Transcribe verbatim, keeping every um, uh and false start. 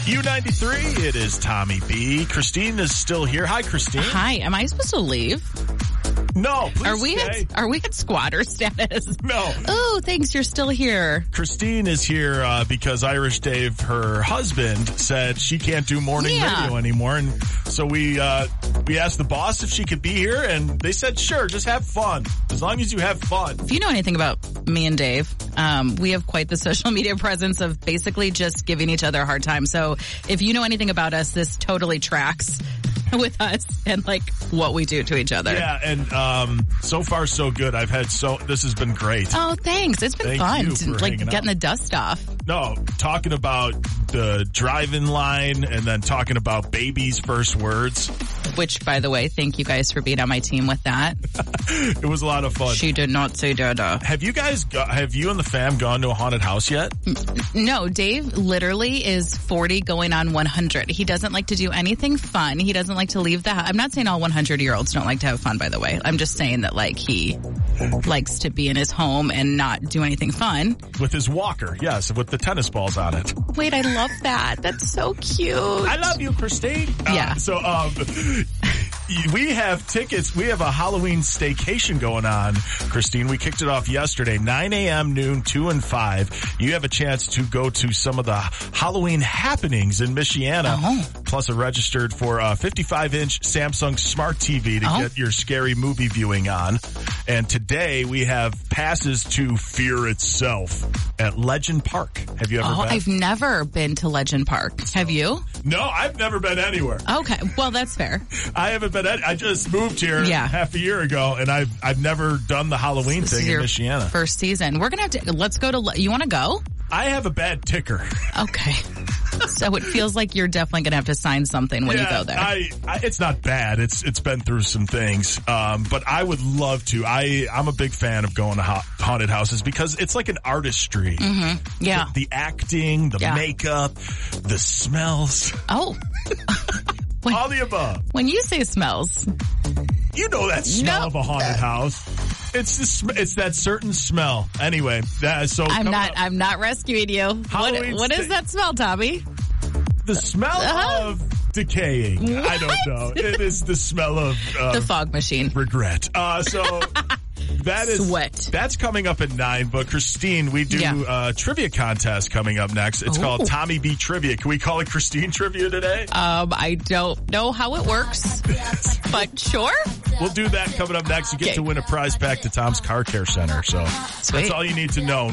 U ninety-three, it is Tommy B. Christine is still here. Hi, Christine. Hi. Am I supposed to leave? No, please Are we stay. at, are we at squatter status? No. Oh, thanks. You're still here. Christine is here uh, because Irish Dave, her husband, said she can't do morning Yeah. radio anymore. And so we uh, we asked the boss if she could be here, and they said, sure, just have fun. As long as you have fun. If you know anything about me and Dave, um, we have quite the social media presence of basically just giving each other a hard time. So if you know anything about us, this totally tracks with us and like what we do to each other. Yeah, and um, so far so good. I've had so, this has been great. Oh, thanks. It's been Thank fun. you for like hanging getting out. the dust off. No, talking about the drive-in line and then talking about baby's first words. Which, by the way, thank you guys for being on my team with that. It was a lot of fun. She did not say dada. Have you guys, go- have you and the fam gone to a haunted house yet? No, Dave literally is forty going on one hundred. He doesn't like to do anything fun. He doesn't like to leave the house. I'm not saying all one hundred year olds don't like to have fun, by the way. I'm just saying that like he likes to be in his home and not do anything fun. With his walker, yes, with the tennis balls on it. Wait, I love that. That's so cute. I love you, Christine. Yeah. Uh, so, um, we have tickets. We have a Halloween staycation going on, Christine. We kicked it off yesterday, nine a.m., noon, two and five. You have a chance to go to some of the Halloween happenings in Michiana. Oh. Plus a registered for a fifty-five inch Samsung Smart T V to Oh. get your scary movie viewing on. And today we have passes to Fear Itself at Legend Park. Have you ever Oh, been? I've never been to Legend Park. Have you? No, I've never been anywhere. Okay, well, that's fair. I haven't been. I just moved here Yeah. half a year ago, and I've I've never done the Halloween This thing is in your Michiana. first season. We're gonna have to. Let's go to. Le- You want to go? I have a bad ticker. Okay. So it feels like you're definitely gonna have to sign something when yeah, you go there. I, I it's not bad. It's it's been through some things, um, but I would love to. I I'm a big fan of going to ha- haunted houses because it's like an artistry. Mm-hmm. Yeah. The, the acting, the Yeah. makeup, the smells, Oh. When, all the above. when you say smells, You know that smell No. of a haunted house. It's the sm- it's that certain smell. Anyway, that so I'm coming not. up, I'm not rescuing you. What, Halloween what is sta- that smell, Tommy? the smell Uh-huh. of decaying. I don't know. It is the smell of uh, The fog machine. regret. Uh, so that is Sweat. That's coming up at nine. But Christine, we do Yeah. uh, trivia contest coming up next. It's Ooh. called Tommy B Trivia. Can we call it Christine Trivia today? Um, I don't know how it works, but sure. We'll do that coming up next. You get Okay. to win a prize pack to Tom's Car Care Center. So Sweet. that's all you need to know.